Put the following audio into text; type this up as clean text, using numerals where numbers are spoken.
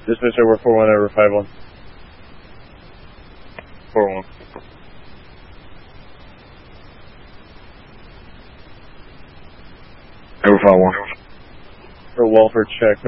Dispenser, we're 4-1 over 5-1. 4-1. Over 5-1. For Walford, check.